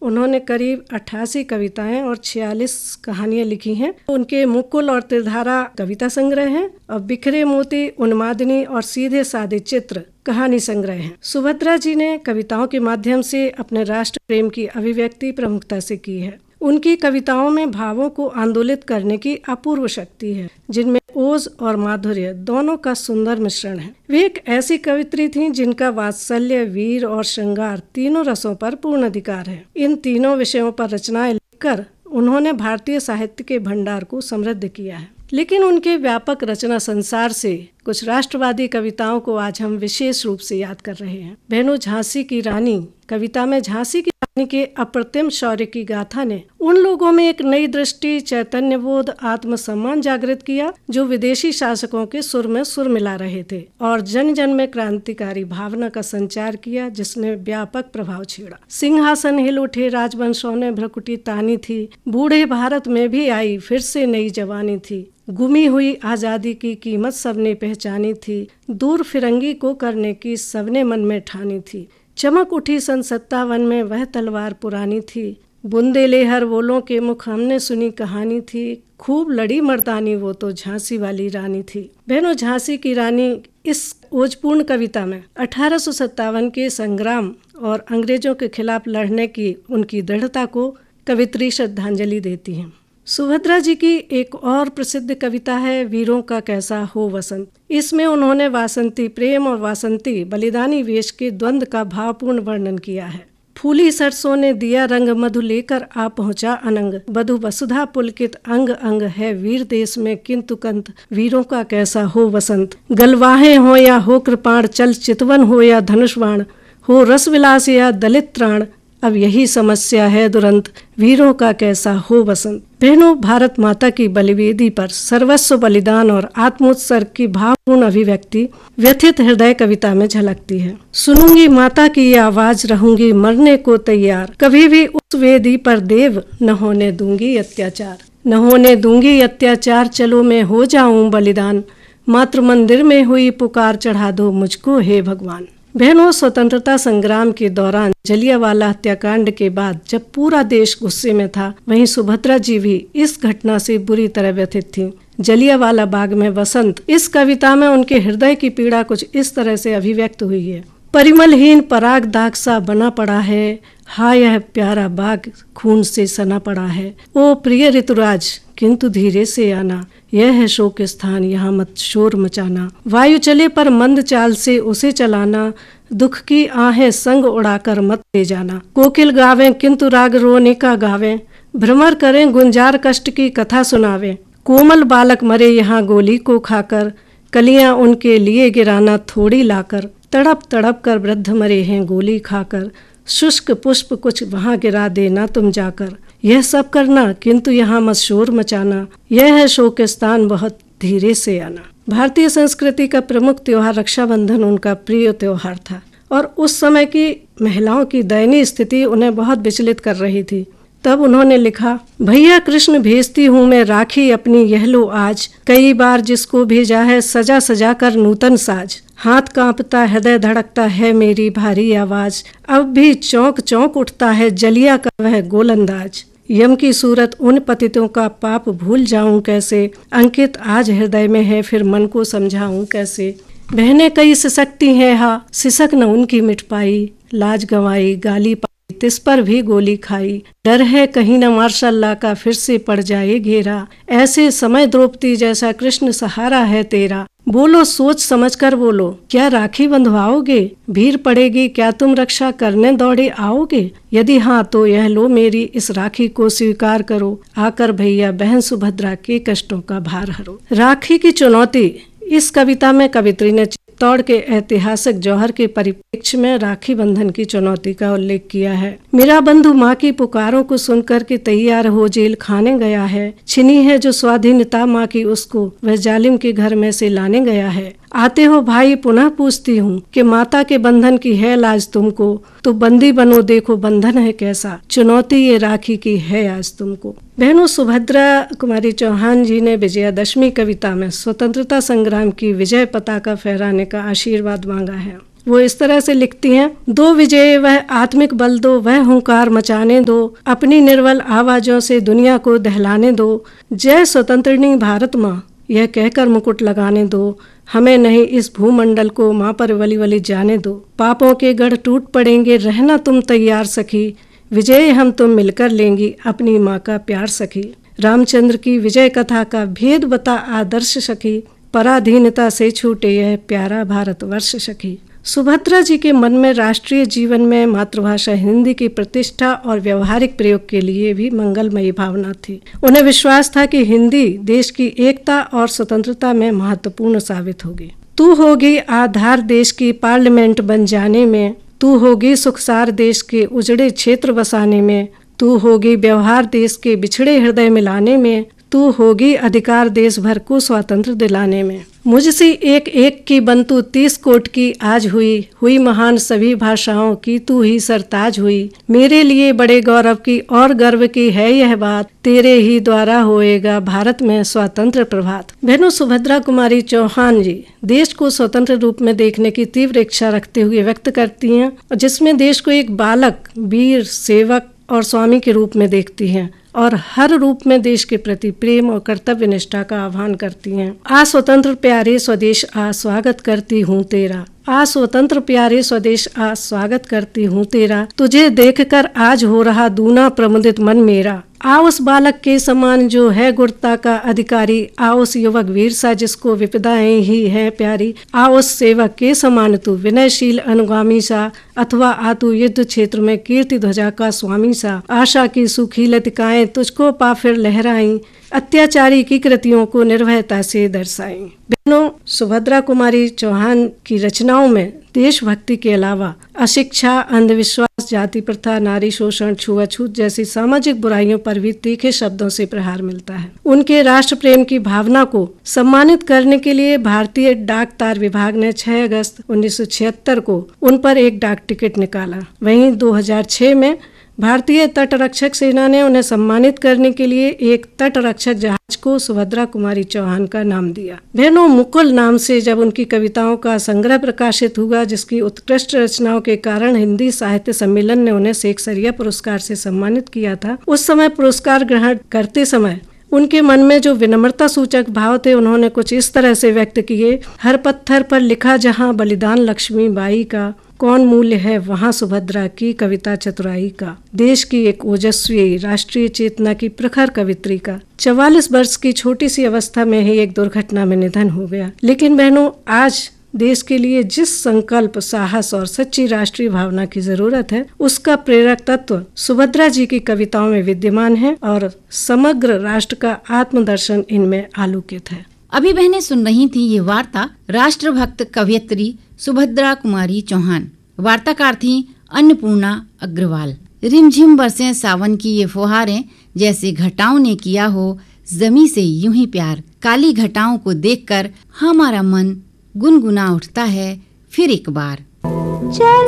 उन्होंने करीब 88 कविताएं और 46 कहानियां लिखी हैं। उनके मुकुल और त्रिधारा कविता संग्रह हैं और बिखरे मोती, उन्मादिनी और सीधे साधे चित्र कहानी संग्रह हैं। सुभद्रा जी ने कविताओं के माध्यम से अपने राष्ट्र प्रेम की अभिव्यक्ति प्रमुखता से की है। उनकी कविताओं में भावों को आंदोलित करने की अपूर्व शक्ति है, जिनमें ओज और माधुर्य दोनों का सुंदर मिश्रण है। वे एक ऐसी कवित्री थीं जिनका वात्सल्य, वीर और श्रृंगार तीनों रसों पर पूर्ण अधिकार है। इन तीनों विषयों पर रचनाएं लिखकर उन्होंने भारतीय साहित्य के भंडार को समृद्ध किया है। लेकिन उनके व्यापक रचना संसार से कुछ राष्ट्रवादी कविताओं को आज हम विशेष रूप से याद कर रहे हैं। बहनों, झांसी की रानी कविता में झांसी की रानी के अप्रतिम शौर्य की गाथा ने उन लोगों में एक नई दृष्टि, चैतन्य बोध, आत्मसम्मान जागृत किया जो विदेशी शासकों के सुर में सुर मिला रहे थे और जन जन में क्रांतिकारी भावना का संचार किया, जिसने व्यापक प्रभाव छेड़ा। सिंहासन हिल उठे, राजवंशों ने भ्रकुटी तानी थी, बूढ़े भारत में भी आई फिर से नई जवानी थी, गुमी हुई आजादी की कीमत सबने पहचानी थी, दूर फिरंगी को करने की सबने मन में ठानी थी, चमक उठी सन 57 में वह तलवार पुरानी थी, बुंदेले हर वोलों के मुख हमने सुनी कहानी थी, खूब लड़ी मर्दानी वो तो झांसी वाली रानी थी। बहनों, झांसी की रानी इस ओजपूर्ण कविता में 1857 के संग्राम और अंग्रेजों के खिलाफ लड़ने की उनकी दृढ़ता को कवित्री श्रद्धांजलि देती हैं। सुभद्रा जी की एक और प्रसिद्ध कविता है वीरों का कैसा हो वसंत। इसमें उन्होंने वासंती प्रेम और वासंती बलिदानी वेश के द्वंद्व का भावपूर्ण वर्णन किया है। फूली सरसों ने दिया रंग, मधु लेकर आ पहुंचा अनंग, बधु वसुधा पुलकित अंग अंग है वीर देश में किंतु कंत, वीरों का कैसा हो वसंत। गलवाहे हो या हो कृपाण, चल चितवन हो या धनुषवाण, हो रसविलास या दलित त्राण, अब यही समस्या है दुरंत, वीरों का कैसा हो वसंत। बहनों, भारत माता की बलिवेदी पर सर्वस्व बलिदान और आत्मोत्सर्ग की भावपूर्ण अभिव्यक्ति व्यथित हृदय कविता में झलकती है। सुनूंगी माता की आवाज, रहूंगी मरने को तैयार, कभी भी उस वेदी पर देव न होने दूंगी अत्याचार, न होने दूंगी अत्याचार, चलो मैं हो जाऊं बलिदान, मातृ मंदिर में हुई पुकार, चढ़ा दो मुझको हे भगवान। बहनों, स्वतंत्रता संग्राम के दौरान जलियांवाला हत्याकांड के बाद जब पूरा देश गुस्से में था, वहीं सुभद्रा जी भी इस घटना से बुरी तरह व्यथित थीं। जलियांवाला बाग में वसंत इस कविता में उनके हृदय की पीड़ा कुछ इस तरह से अभिव्यक्त हुई है। परिमलहीन पराग दाग सा बना पड़ा है, हाय यह प्यारा बाग खून से सना पड़ा है, ओ प्रिय ऋतुराज किंतु धीरे से आना, यह है शोक स्थान यहाँ मत शोर मचाना, वायु चले पर मंद चाल से उसे चलाना, दुख की आहें संग उड़ाकर मत ले जाना, कोकिल गावें किंतु राग रोने का गावें, भ्रमर करें गुंजार कष्ट की कथा सुनावें, कोमल बालक मरे यहाँ गोली को खाकर, कलियां उनके लिए गिराना थोड़ी लाकर, तड़प तड़प कर वृद्ध मरे हैं गोली खाकर, शुष्क पुष्प कुछ वहाँ गिरा देना तुम जाकर, यह सब करना किंतु यहाँ मत शोर मचाना, यह है शोक स्थान बहुत धीरे से आना। भारतीय संस्कृति का प्रमुख त्योहार रक्षाबंधन उनका प्रिय त्योहार था और उस समय की महिलाओं की दयनीय स्थिति उन्हें बहुत विचलित कर रही थी। तब उन्होंने लिखा, भैया कृष्ण भेजती हूँ मैं राखी अपनी यह लो आज, कई बार जिसको भेजा है सजा सजा कर नूतन साज, हाथ कांपता हृदय धड़कता है मेरी भारी आवाज, अब भी चौंक चौंक उठता है जलिया का वह गोलंदाज, यम की सूरत उन पतितों का पाप भूल जाऊं कैसे, अंकित आज हृदय में है फिर मन को समझाऊं कैसे, बहनें कई सिसकती हैं हा सिसक न उनकी मिट पाई, लाज गंवाई गाली पाई तिस पर भी गोली खाई, डर है कहीं न मार्शल्ला का फिर से पड़ जाए घेरा, ऐसे समय द्रौपदी जैसा कृष्ण सहारा है तेरा, बोलो सोच समझ कर बोलो क्या राखी बंधवाओगे, भीड़ पड़ेगी क्या तुम रक्षा करने दौड़े आओगे, यदि हाँ तो यह लो मेरी इस राखी को स्वीकार करो, आकर भैया बहन सुभद्रा के कष्टों का भार हरो। राखी की चुनौती इस कविता में कवित्री ने चित्तौड़ के ऐतिहासिक जौहर के परिप्रेक्ष्य में राखी बंधन की चुनौती का उल्लेख किया है। मेरा बंधु माँ की पुकारों को सुनकर के तैयार हो जेल खाने गया है, छिनी है जो स्वाधीनता माँ की उसको वह जालिम के घर में से लाने गया है, आते हो भाई पुनः पूछती हूँ कि माता के बंधन की है लाज तुमको, तो बंदी बनो देखो बंधन है कैसा, चुनौती ये राखी की है आज तुमको। बहनों, सुभद्रा कुमारी चौहान जी ने विजयादशमी कविता में स्वतंत्रता संग्राम की विजय पताका फहराने का आशीर्वाद मांगा है। वो इस तरह से लिखती हैं, दो विजय वह आत्मिक बल दो, वह हुंकार मचाने दो, अपनी निर्बल आवाजों से दुनिया को दहलाने दो, जय स्वतंत्रिणी भारत माँ यह कहकर मुकुट लगाने दो, हमें नहीं इस भूमंडल को माँ पर वली वली जाने दो, पापों के गढ़ टूट पड़ेंगे, रहना तुम तैयार सखी, विजय हम तुम मिलकर लेंगी, अपनी माँ का प्यार सखी। रामचंद्र की विजय कथा का भेद बता आदर्श सखी, पराधीनता से छूटे यह प्यारा भारतवर्ष सखी। सुभद्रा जी के मन में राष्ट्रीय जीवन में मातृभाषा हिंदी की प्रतिष्ठा और व्यवहारिक प्रयोग के लिए भी मंगलमयी भावना थी। उन्हें विश्वास था कि हिंदी देश की एकता और स्वतंत्रता में महत्वपूर्ण साबित होगी। तू होगी आधार देश की पार्लियामेंट बन जाने में, तू होगी सुखसार देश के उजड़े क्षेत्र बसाने में, तू होगी व्यवहार देश के बिछड़े हृदय मिलाने में, तू होगी अधिकार देश भर को स्वतंत्र दिलाने में। मुझसी एक एक की बंतु 30 कोट की आज हुई महान सभी भाषाओं की तू ही सरताज हुई। मेरे लिए बड़े गौरव की और गर्व की है यह बात, तेरे ही द्वारा होएगा भारत में स्वतंत्र प्रभात। बहनों, सुभद्रा कुमारी चौहान जी देश को स्वतंत्र रूप में देखने की तीव्र इच्छा रखते हुए व्यक्त करती हैं, जिसमें देश को एक बालक, वीर, सेवक और स्वामी के रूप में देखती हैं और हर रूप में देश के प्रति प्रेम और कर्तव्य निष्ठा का आह्वान करती हैं। आ स्वतंत्र प्यारे स्वदेश आ स्वागत करती हूँ तेरा, आ स्वतंत्र प्यारे स्वदेश आ स्वागत करती हूँ तेरा, तुझे देखकर आज हो रहा दूना प्रमुदित मन मेरा। आ उस बालक के समान जो है गुरता का अधिकारी, आ उस युवक वीर सा जिसको विपदाएं ही है प्यारी, आ उस सेवक के समान तू विनयशील अनुगामी सा, अथवा आ तू युद्ध क्षेत्र में कीर्ति ध्वजा का स्वामी सा। आशा की सूखी लतिकाएं तुझको पा फिर लहराई, अत्याचारी की कृतियों को निर्भयता से दर्शाई। बहनों, सुभद्रा कुमारी चौहान की रचनाओं में देशभक्ति के अलावा अशिक्षा, अंधविश्वास, जाति प्रथा, नारी शोषण, छुआछूत जैसी सामाजिक बुराइयों पर भी तीखे शब्दों से प्रहार मिलता है। उनके राष्ट्र प्रेम की भावना को सम्मानित करने के लिए भारतीय डाक तार विभाग ने 6 अगस्त 1976 को उन पर एक डाक टिकट निकाला। वहीं 2006 में भारतीय तटरक्षक सेना ने उन्हें सम्मानित करने के लिए एक तटरक्षक जहाज को सुभद्रा कुमारी चौहान का नाम दिया। बहनों, मुकुल नाम से जब उनकी कविताओं का संग्रह प्रकाशित हुआ, जिसकी उत्कृष्ट रचनाओं के कारण हिंदी साहित्य सम्मेलन ने उन्हें शेखसरिया पुरस्कार से सम्मानित किया था, उस समय पुरस्कार ग्रहण करते समय उनके मन में जो विनम्रता सूचक भाव थे, उन्होंने कुछ इस तरह से व्यक्त किए। हर पत्थर पर लिखा जहां बलिदान लक्ष्मी बाई का, कौन मूल्य है वहाँ सुभद्रा की कविता चतुराई का, देश की एक ओजस्वी राष्ट्रीय चेतना की प्रखर कवित्री का। 44 वर्ष की छोटी सी अवस्था में ही एक दुर्घटना में निधन हो गया। लेकिन बहनों, आज देश के लिए जिस संकल्प, साहस और सच्ची राष्ट्रीय भावना की जरूरत है, उसका प्रेरक तत्व सुभद्रा जी की कविताओं में विद्यमान है और समग्र राष्ट्र का आत्मदर्शन इनमें आलोकित है। अभी बहनें सुन रही थी ये वार्ता राष्ट्रभक्त कवयित्री सुभद्रा कुमारी चौहान। वार्ताकार थी अन्नपूर्णा अग्रवाल। रिमझिम बरसें सावन की ये फुहारें, जैसे घटाओं ने किया हो जमी से यूं ही प्यार। काली घटाओं को देखकर हमारा मन गुनगुना उठता है फिर एक बार।